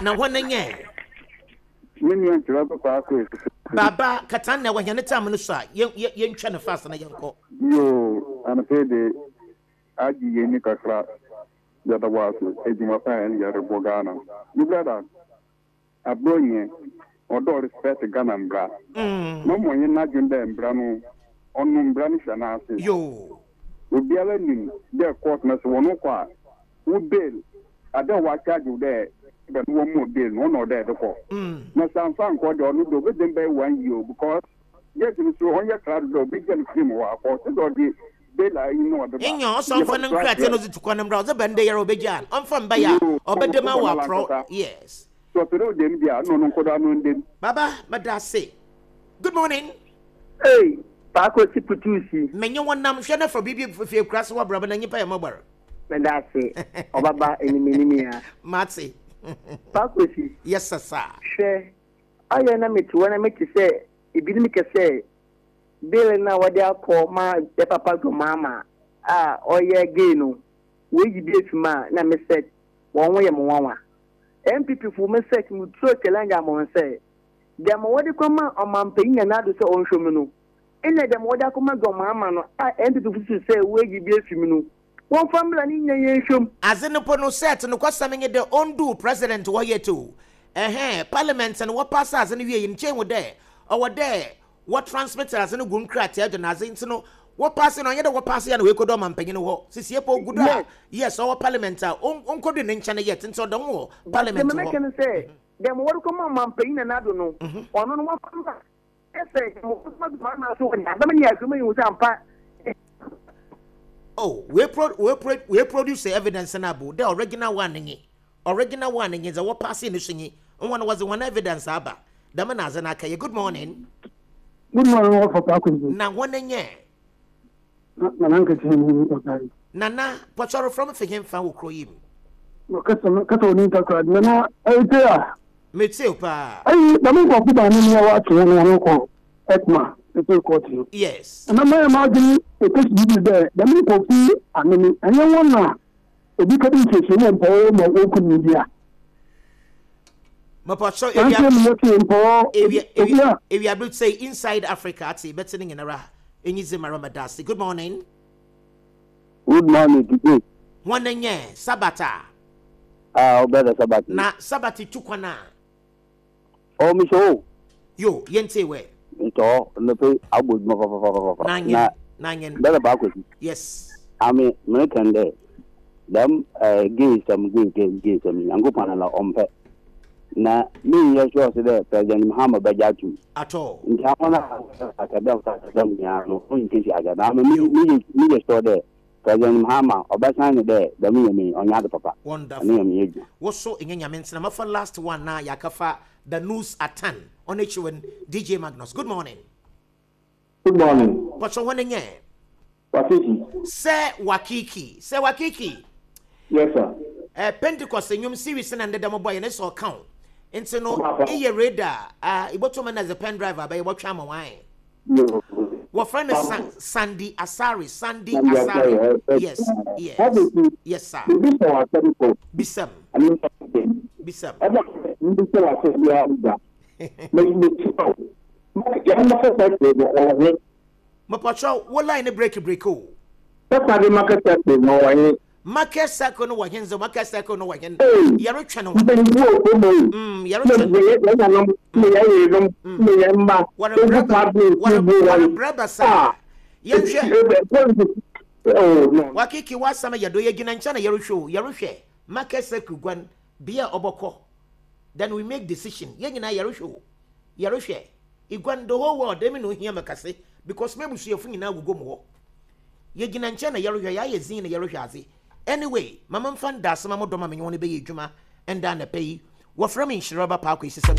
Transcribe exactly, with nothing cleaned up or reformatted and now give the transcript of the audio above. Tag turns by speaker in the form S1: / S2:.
S1: Na wana nye.
S2: Mimi yanchira papa ko.
S1: Baba katan na wanya ne tam no so a yen yen twa ne fast na yenko.
S2: Yo, ana pede aji yeni kakra. Jada wasu ejuma pa en yare bogana. You brother. Abronye odo respect Ghana mbra.
S1: Mm.
S2: No mo yen na junda mbra no onu mbra ni shana ase.
S1: Yo.
S2: Obiala ni de court na so wono kwa. Wo bail ada wa charge de the one more bail no no there ko.
S1: Mm.
S2: Na sanfan ko de onu do be dem be one year because yes so on your crowd do big gen film wa ko so do bela you know the
S1: Enyo so for nan krate no zitukwa na mbra ze bende yare obejan onfam ba ya obedema wa pro yes
S2: so pero dem dia no no koda no ndem
S1: baba madase good morning
S3: hey Paco Siputusi
S1: menyo wonam hwe na for bibi fie krase wa braba na nyipa ya mabar
S3: madase obaba enimenia
S1: matse
S3: Paco si
S1: yes sir
S3: hwe ayo na metu wana meti se ibini ke se Bill na wadi akọ ma de papa go mama ah oye gay no we yibi efima na me set won wo ye mo wanwa M P P fu me set mu tro challenge amon say dem wadi koma omampe nya na do se onhwomu no ene dem wadi akoma go mama no ah M P P fu say we yibi efimi no won family ni nya ye nhwom
S1: azenopo no set no kwasamenye de ondu president wo ye to eh parliament and what pass as no wie nchen wo de owo de what transmitter as no gun krate ado na azin no what pass no yede what pass ya na we kodo mampanyi no ho sisie po gudu yes our parliament on kodo ne nchen yet nso don wo parliament
S3: me can say dem wori ko mampanyi na nado no ono no wafamba ese mo ma ma so nya da mani akuma yi usa ampa
S1: oh we pro we pro we produce evidence na bo the original one nyi original one nyi za what pass ni so nyi one was one evidence aba da na azana kai good morning.
S4: Good morning, all for Paco.
S1: Na one nye.
S4: Na nanka chini okay.
S1: Nana, pochoro from for him fa wo kroyim.
S4: No kasa kasa oni ta kwa na eh tia.
S1: Me tell pa.
S4: Ai da mo ko ba ni wa to no no ko. Ekma, e ko ti.
S1: Yes.
S4: Na ma ma di e ko di de da mo ko fi anemi. Anya wona obi ka din chese mo mpo mo ko ku ni dia.
S1: Mapacho area area area able to say inside Africa at betting in a enyi Zemaradasi. Good morning.
S2: Good morning today.
S1: One nye Sabata.
S2: Ah, obeda Sabata.
S1: Na Sabati tukwana.
S2: Oh mi so.
S1: Yo, yente we.
S2: Nto no pe abud mo fa fa fa.
S1: Na nanyen.
S2: Bela ba ko.
S1: Yes.
S2: I mean, American there. Them uh give some give give give some yango panala ompe. Na me yes sure say President Muhammad Bajatu
S1: at all.
S2: Ntamona akadam akadam ya no nti si aga na me me me just there President Muhammad Obasanjo there da me me onya de papa.
S1: Wonderful.
S2: Me me eju.
S1: Wo so enyanya mentina ma for last one na yakafa the news at ten on H one D J Magnus. Good morning.
S4: Good morning.
S1: But so one nye.
S4: Wakiki.
S1: Say Wakiki. Say Wakiki.
S4: Yes sir.
S1: Eh Pentecost enyum series na ndeda mo boy na so account. Into no a radar, uh, Ibotoman as a pen driver by what chama wine. What friend is Sandy Asari, Sandy Asari. Yes, yes, yes, sir. Bisam, Bisam. Mapacho, what line a break a break? Oh,
S4: that's how the market no
S1: Market circle no wagen, the market circle no wagen. You're channel.
S4: Hmm,
S1: you're what a brother, sir. Yes, Wakiki was some of your doing in China, you're sure, you're sure. Market circle one beer oboko. Then we make decision. Yang and I are sure. You're sure. If one the whole world, they may know here, Macassi, because maybe she of now will go more. Yegin and China, you're a zine, you're a Anyway, Mamma fan does some of the mammy only be juma and down the pay. What from in Shiraba Park is some